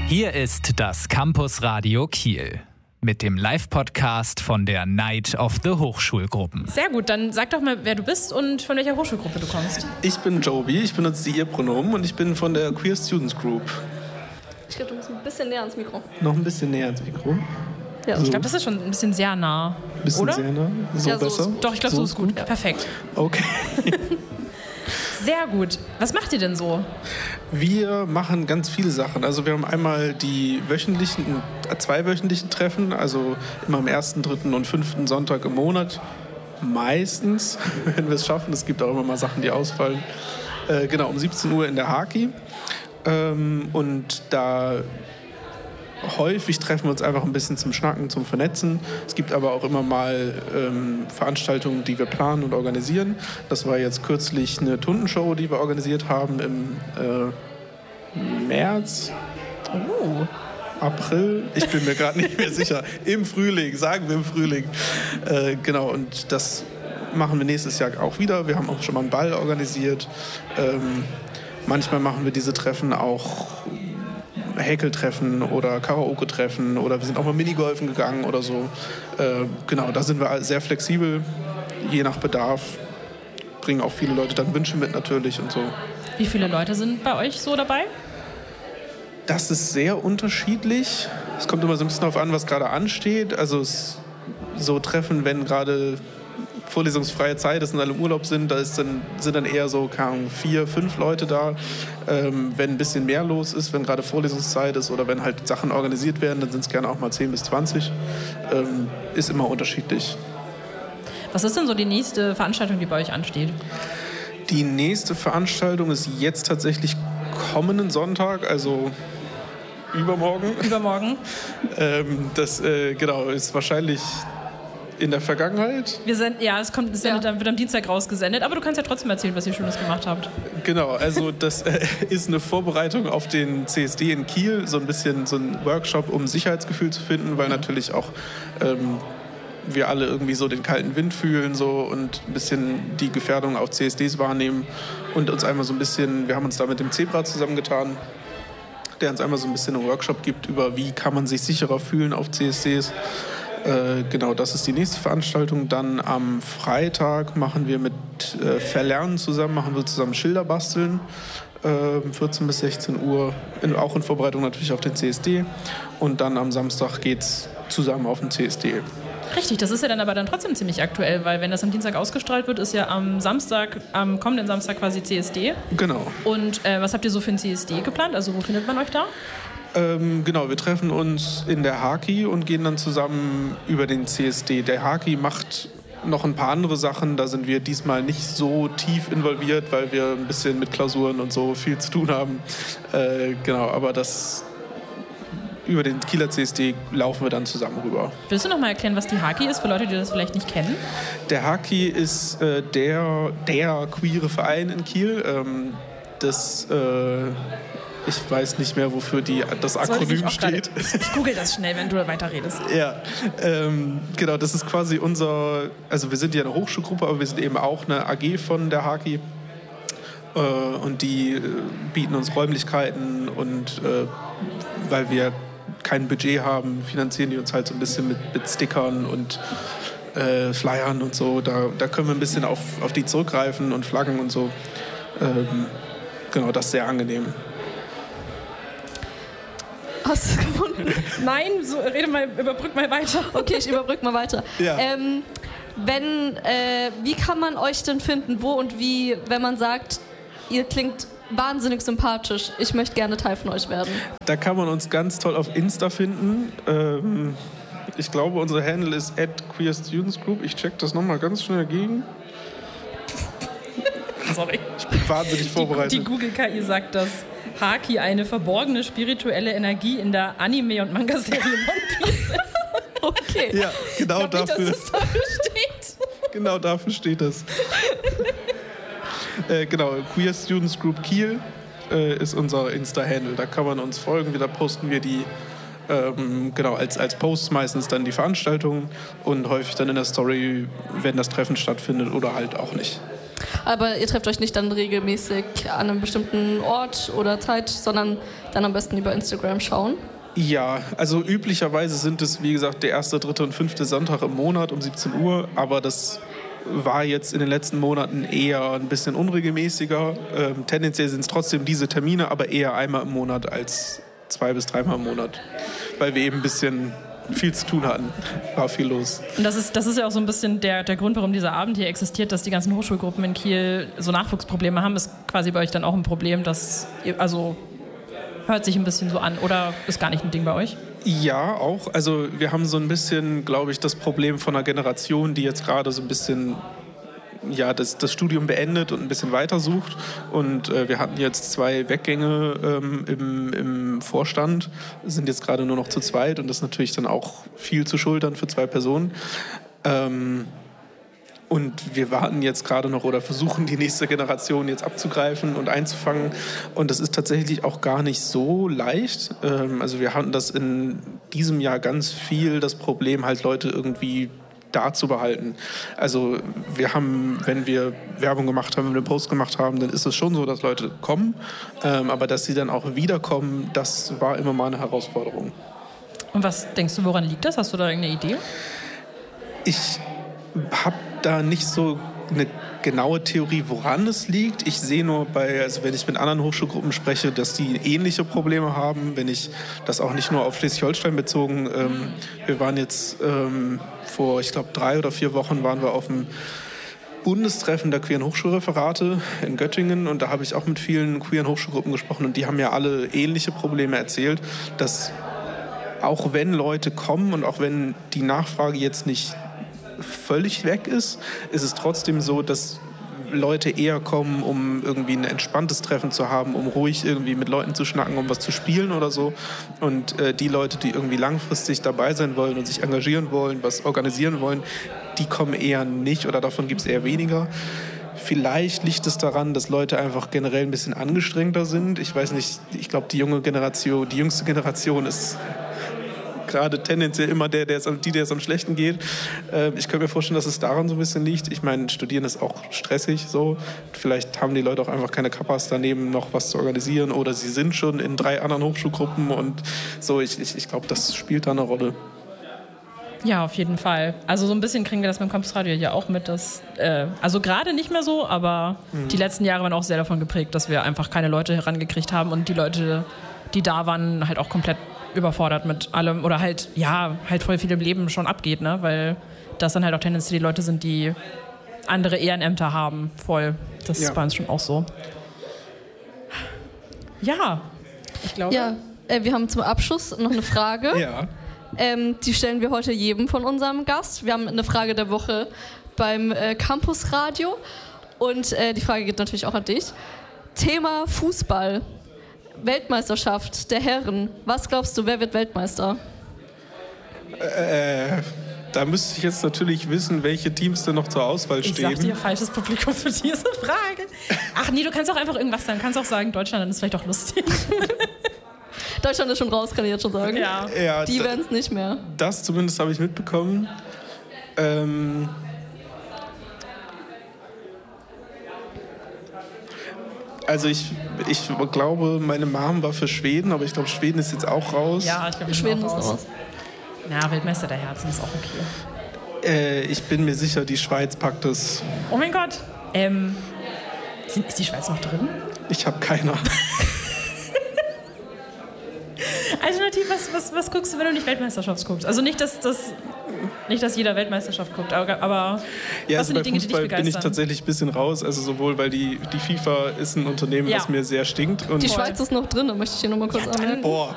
Hier ist das Campus Radio Kiel mit dem Live-Podcast von der Night of the Hochschulgruppen. Sehr gut, dann sag doch mal, wer du bist und von welcher Hochschulgruppe du kommst. Ich bin Joby, ich benutze die Ihr-Pronomen und ich bin von der Queer Students Group. Ich glaube, du musst ein bisschen näher ans Mikro. Noch ein bisschen näher ans Mikro. Ja. So. Ich glaube, das ist schon ein bisschen sehr nah, Bisschen oder? sehr nah? So Ja, so besser? ist gut. Doch, ich glaube, so ist gut. Ja, perfekt. Okay. Sehr gut. Was macht ihr denn so? Wir machen ganz viele Sachen. Also wir haben einmal die zweiwöchentlichen Treffen, also immer am 1., 3. und 5. Sonntag im Monat. Meistens, wenn wir es schaffen. Es gibt auch immer mal Sachen, die ausfallen. Genau, um 17 Uhr in der Haki. Und da häufig treffen wir uns einfach ein bisschen zum Schnacken, zum Vernetzen. Es gibt aber auch immer mal Veranstaltungen, die wir planen und organisieren. Das war jetzt kürzlich eine Tundenshow, die wir organisiert haben im März. April, ich bin mir gerade nicht mehr sicher. Im Frühling, sagen wir im Frühling. Genau, und das machen wir nächstes Jahr auch wieder. Wir haben auch schon mal einen Ball organisiert. Manchmal machen wir diese Treffen auch Häkeltreffen oder Karaoke-Treffen oder wir sind auch mal Minigolfen gegangen oder so. Genau, da sind wir sehr flexibel, je nach Bedarf. Bringen auch viele Leute dann Wünsche mit natürlich und so. Wie viele Leute sind bei euch so dabei? Das ist sehr unterschiedlich. Es kommt immer so ein bisschen darauf an, was gerade ansteht. Also so Treffen, wenn gerade vorlesungsfreie Zeit ist und alle im Urlaub sind, sind dann eher so 4, 5 Leute da. Wenn ein bisschen mehr los ist, wenn gerade Vorlesungszeit ist oder wenn halt Sachen organisiert werden, dann sind es gerne auch mal 10 bis 20. Ist immer unterschiedlich. Was ist denn so die nächste Veranstaltung, die bei euch ansteht? Die nächste Veranstaltung ist jetzt tatsächlich kommenden Sonntag, also übermorgen. Übermorgen? Das genau, ist wahrscheinlich in der Vergangenheit. Es wird am Dienstag rausgesendet, aber du kannst ja trotzdem erzählen, was ihr Schönes gemacht habt. Genau, also das ist eine Vorbereitung auf den CSD in Kiel, so ein bisschen so ein Workshop, um Sicherheitsgefühl zu finden, weil natürlich auch wir alle irgendwie so den kalten Wind fühlen so und ein bisschen die Gefährdung auf CSDs wahrnehmen und uns einmal so ein bisschen, wir haben uns da mit dem Zebra zusammengetan, der uns einmal so ein bisschen einen Workshop gibt über, wie kann man sich sicherer fühlen auf CSDs. Genau, das ist die nächste Veranstaltung. Dann am Freitag machen wir mit Verlernen zusammen Schilder basteln. 14 bis 16 Uhr, auch in Vorbereitung natürlich auf den CSD. Und dann am Samstag geht's zusammen auf den CSD. Richtig, das ist ja dann aber trotzdem ziemlich aktuell, weil wenn das am Dienstag ausgestrahlt wird, ist ja am kommenden Samstag quasi CSD. Genau. Und was habt ihr so für einen CSD geplant? Also wo findet man euch da? Genau, wir treffen uns in der Haki und gehen dann zusammen über den CSD. Der Haki macht noch ein paar andere Sachen, da sind wir diesmal nicht so tief involviert, weil wir ein bisschen mit Klausuren und so viel zu tun haben. Genau, aber über den Kieler CSD laufen wir dann zusammen rüber. Willst du noch mal erklären, was die Haki ist, für Leute, die das vielleicht nicht kennen? Der Haki ist der queere Verein in Kiel. Ich weiß nicht mehr, wofür das Akronym steht. Ich google das schnell, wenn du weiter redest. Ja, genau, das ist quasi also wir sind ja eine Hochschulgruppe, aber wir sind eben auch eine AG von der Haki. Und die bieten uns Räumlichkeiten und weil wir kein Budget haben, finanzieren die uns halt so ein bisschen mit Stickern und Flyern und so. Da können wir ein bisschen auf die zurückgreifen und Flaggen und so. Genau, das ist sehr angenehm. Hast du es gefunden? Nein, überbrück mal weiter. Okay, ich überbrück mal weiter. Ja. Wie kann man euch denn finden? Wo und wie, wenn man sagt, ihr klingt wahnsinnig sympathisch, ich möchte gerne Teil von euch werden? Da kann man uns ganz toll auf Insta finden. Ich glaube, unser Handle ist @queerstudentsgroup. Ich check das nochmal ganz schnell gegen. Sorry. Ich bin wahnsinnig vorbereitet. Die Google-KI sagt, dass Haki eine verborgene spirituelle Energie in der Anime- und Manga-Serie One Piece ist. Okay. Ja, genau ich glaub dafür. Nicht, dass es dafür steht. Genau dafür steht das. Genau, Queer Students Group Kiel ist unser Insta-Handle. Da kann man uns folgen. Da posten wir die genau, als Posts meistens dann die Veranstaltungen und häufig dann in der Story, wenn das Treffen stattfindet oder halt auch nicht. Aber ihr trefft euch nicht dann regelmäßig an einem bestimmten Ort oder Zeit, sondern dann am besten über Instagram schauen? Ja, also üblicherweise sind es, wie gesagt, der 1., 3. und 5. Sonntag im Monat um 17 Uhr, aber das war jetzt in den letzten Monaten eher ein bisschen unregelmäßiger. Tendenziell sind es trotzdem diese Termine, aber eher einmal im Monat als 2 bis 3 Mal im Monat, weil wir eben ein bisschen viel zu tun hatten. War viel los. Und das ist ja auch so ein bisschen der Grund, warum dieser Abend hier existiert, dass die ganzen Hochschulgruppen in Kiel so Nachwuchsprobleme haben. Ist quasi bei euch dann auch ein Problem, dass also hört sich ein bisschen so an, oder ist gar nicht ein Ding bei euch? Ja, auch. Also wir haben so ein bisschen, glaube ich, das Problem von einer Generation, die jetzt gerade so ein bisschen das Studium beendet und ein bisschen weitersucht. Und wir hatten jetzt 2 Weggänge im Vorstand, sind jetzt gerade nur noch zu zweit und das ist natürlich dann auch viel zu schultern für 2 Personen. Und wir warten jetzt gerade noch oder versuchen, die nächste Generation jetzt abzugreifen und einzufangen. Und das ist tatsächlich auch gar nicht so leicht. Also wir hatten das in diesem Jahr ganz viel, das Problem, halt Leute irgendwie da zu behalten. Also wir haben, wenn wir Werbung gemacht haben, wenn wir einen Post gemacht haben, dann ist es schon so, dass Leute kommen. Aber dass sie dann auch wiederkommen, das war immer mal eine Herausforderung. Und was denkst du, woran liegt das? Hast du da irgendeine Idee? Ich habe da nicht so eine genaue Theorie, woran es liegt. Ich sehe nur wenn ich mit anderen Hochschulgruppen spreche, dass die ähnliche Probleme haben. Wenn ich das auch nicht nur auf Schleswig-Holstein bezogen. Wir waren jetzt vor, ich glaube, 3 oder 4 Wochen waren wir auf dem Bundestreffen der queeren Hochschulreferate in Göttingen und da habe ich auch mit vielen queeren Hochschulgruppen gesprochen und die haben ja alle ähnliche Probleme erzählt, dass auch wenn Leute kommen und auch wenn die Nachfrage jetzt nicht völlig weg ist, ist es trotzdem so, dass Leute eher kommen, um irgendwie ein entspanntes Treffen zu haben, um ruhig irgendwie mit Leuten zu schnacken, um was zu spielen oder so. Und die Leute, die irgendwie langfristig dabei sein wollen und sich engagieren wollen, was organisieren wollen, die kommen eher nicht oder davon gibt es eher weniger. Vielleicht liegt es daran, dass Leute einfach generell ein bisschen angestrengter sind. Ich weiß nicht, ich glaube, die jüngste Generation ist gerade tendenziell immer der es am schlechten geht. Ich könnte mir vorstellen, dass es daran so ein bisschen liegt. Ich meine, Studieren ist auch stressig so. Vielleicht haben die Leute auch einfach keine Kappas daneben, noch was zu organisieren oder sie sind schon in 3 anderen Hochschulgruppen und so. Ich glaube, das spielt da eine Rolle. Ja, auf jeden Fall. Also so ein bisschen kriegen wir das beim Campusradio ja auch mit, dass, also gerade nicht mehr so, aber die letzten Jahre waren auch sehr davon geprägt, dass wir einfach keine Leute herangekriegt haben und die Leute, die da waren, halt auch komplett überfordert mit allem oder halt voll viel im Leben schon abgeht, ne? Weil das dann halt auch tendenziell die Leute sind, die andere Ehrenämter haben, voll. Das ist bei uns schon auch so. Ja, ich glaube. Ja, wir haben zum Abschluss noch eine Frage. Ja. Die stellen wir heute jedem von unserem Gast. Wir haben eine Frage der Woche beim Campusradio und die Frage geht natürlich auch an dich. Thema Fußball. Weltmeisterschaft der Herren. Was glaubst du, wer wird Weltmeister? Da müsste ich jetzt natürlich wissen, welche Teams denn noch zur Auswahl stehen. Ich sag dir, falsches Publikum für diese Frage. Ach nee, du kannst auch einfach irgendwas sagen. Du kannst auch sagen, Deutschland, dann ist vielleicht auch lustig. Deutschland ist schon raus, kann ich jetzt schon sagen. Ja, die werden es nicht mehr. Das zumindest habe ich mitbekommen. Also ich glaube, meine Mom war für Schweden, aber ich glaube, Schweden ist jetzt auch raus. Ja, ich glaube, Schweden ist raus. Na, Weltmeister der Herzen ist auch okay. Ich bin mir sicher, die Schweiz packt es. Oh mein Gott. Ist die Schweiz noch drin? Ich habe keine Ahnung. Alternativ, was guckst du, wenn du nicht Weltmeisterschaft guckst? Also nicht, dass jeder Weltmeisterschaft guckt, aber ja, was sind die Dinge, die dich begeistern? Bin ich tatsächlich ein bisschen raus, also sowohl, weil die FIFA ist ein Unternehmen, was mir sehr stinkt. Und die Schweiz ist noch drin, da möchte ich hier nochmal kurz anmerken. Boah,